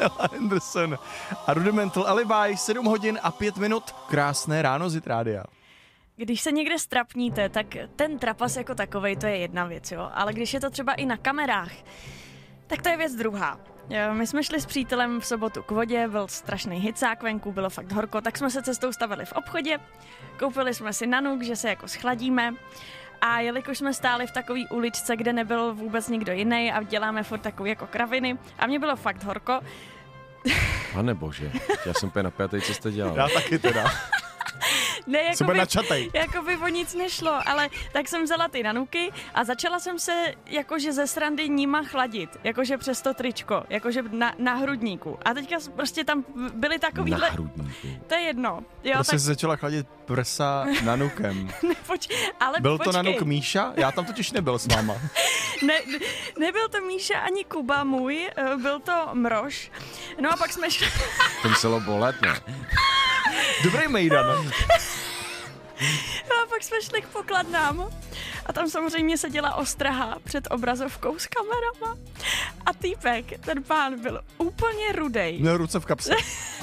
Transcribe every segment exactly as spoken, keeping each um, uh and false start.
Pamela Anderson a Rudimental Alibi, sedm hodin a pět minut. Krásné ráno z Hit Rádia. Když se někde strapníte, tak ten trapas jako takovej, to je jedna věc, jo. Ale když je to třeba i na kamerách, tak to je věc druhá. Jo, my jsme šli s přítelem v sobotu k vodě, byl strašný hicák venku, bylo fakt horko, tak jsme se cestou stavili v obchodě, koupili jsme si nanuk, že se jako schladíme. A jelikož jsme stáli v takové uličce, kde nebyl vůbec nikdo jiný a děláme furt takový jako kraviny a mě bylo fakt horko. Pane bože, já jsem úplně napjatý, co jste dělal. Já taky teda. Ne, jako by, načatej. jako by o nic nešlo, ale tak jsem vzala ty nanuky a začala jsem se jakože ze srandy nima chladit, jakože přes to tričko, jakože na, na hrudníku. A teďka prostě tam byly takovýhle... Na hrudníku. To je jedno. Jo, Prostě tak... se začala chladit prsa nanukem. ne, poč... ale Byl počkej. to nanuk Míša? Já tam totiž nebyl s váma. ne, nebyl to Míša ani Kuba můj, byl to Mrož. No a pak jsme šli... To muselo bolet, ne? Dobrý mejdan. No a pak jsme šli k pokladnám a tam samozřejmě seděla ostraha před obrazovkou s kamerama a týpek, ten pán byl úplně rudej. Měl ruce v kapse.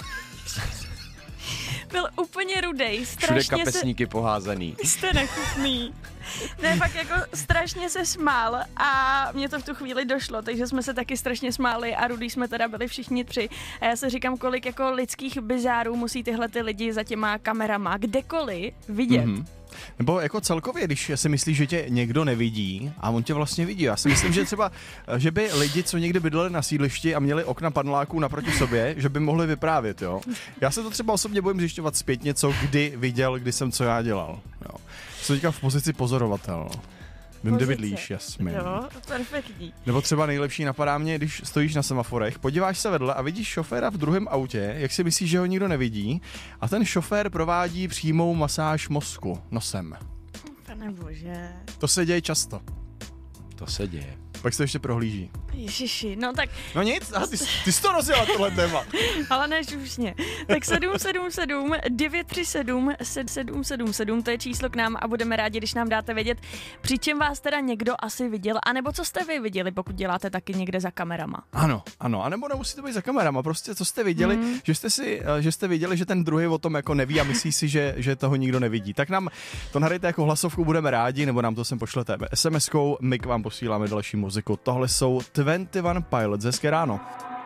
Byl úplně rudej, Všude strašně kapesníky se... poházený. Jste nechutný. Ne, fakt jako strašně se smál a mě to v tu chvíli došlo, takže jsme se taky strašně smáli a rudý jsme teda byli všichni tři. A já se říkám, kolik jako lidských bizárů musí tyhle ty lidi za těma kamerama kdekoliv vidět. Mm-hmm. Nebo jako celkově, když si myslíš, že tě někdo nevidí a on tě vlastně vidí. Já si myslím, že třeba, že by lidi, co někdy bydleli na sídlišti a měli okna paneláků naproti sobě, že by mohli vyprávět, jo. Já se to třeba osobně bojím zjišťovat zpětně, co kdy viděl, kdy jsem co já dělal, jo. Jsem teďka v pozici pozorovatel. Vím, kde bydlíš, Jasmin. Jo, perfektní. Nebo třeba nejlepší napadá mě, když stojíš na semaforech, podíváš se vedle a vidíš šoféra v druhém autě, jak si myslíš, že ho nikdo nevidí, a ten šofér provádí přímou masáž mozku nosem. Pane bože. To se děje často. To se děje. Pak se to ještě prohlíží. Ježiši, no tak... No nic, ty, ty jsi to nosila tohle téma. Ale ne šušně. Tak sedm sedm sedm devět tři sedm sedm sedm sedm, to je číslo k nám a budeme rádi, když nám dáte vědět, při čem vás teda někdo asi viděl, anebo co jste vy viděli, pokud děláte taky někde za kamerama. Ano, ano, anebo nemusí to být za kamerama, prostě co jste viděli, mm. že jste si, že jste viděli, že ten druhý o tom jako neví a myslí si, že, že toho nikdo nevidí. Tak nám to nahrajte jako hlasovku, budeme rádi, nebo nám to sem pošlete es em eskou, my k vám posíláme další muziku. Tohle jsou dvacet jedna Pilots, hezké ráno.